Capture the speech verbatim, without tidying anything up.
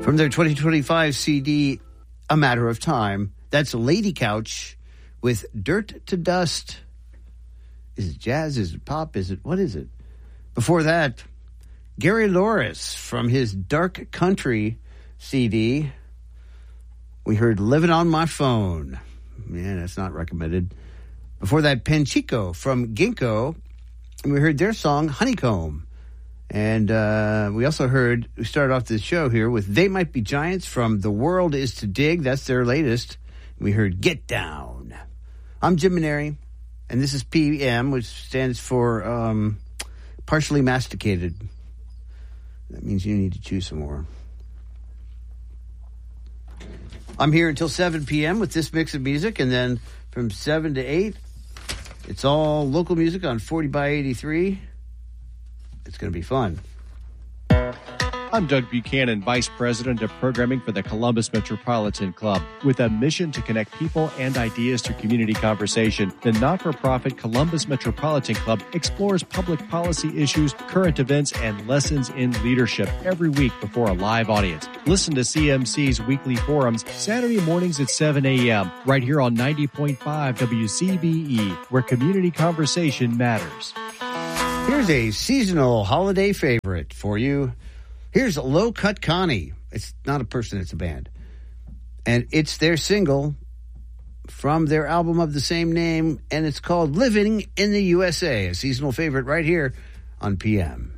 From their twenty twenty-five C D, A Matter of Time, that's Lady Couch with Dirt to Dust. Is it jazz? Is it pop? Is it, what is it? Before that, Gary Loris from his Dark Country C D. We heard Living on My Phone. Man, that's not recommended. Before that, Penchico from Ginkgo. And we heard their song, Honeycomb. And uh, we also heard, we started off this show here with They Might Be Giants from The World Is to Dig. That's their latest. We heard Get Down. I'm Jim Maneri, and this is P M, which stands for um, partially masticated. That means you need to chew some more. I'm here until seven p.m. with this mix of music, and then from seven to eight, it's all local music on forty by eighty-three. It's going to be fun. I'm Doug Buchanan, Vice President of Programming for the Columbus Metropolitan Club. With a mission to connect people and ideas to community conversation, the not-for-profit Columbus Metropolitan Club explores public policy issues, current events, and lessons in leadership every week before a live audience. Listen to C M C's weekly forums Saturday mornings at seven a.m. right here on ninety point five W C B E, where community conversation matters. Here's a seasonal holiday favorite for you. Here's Low Cut Connie. It's not a person, it's a band. And it's their single from their album of the same name, and it's called Living in the U S A, a seasonal favorite right here on P M.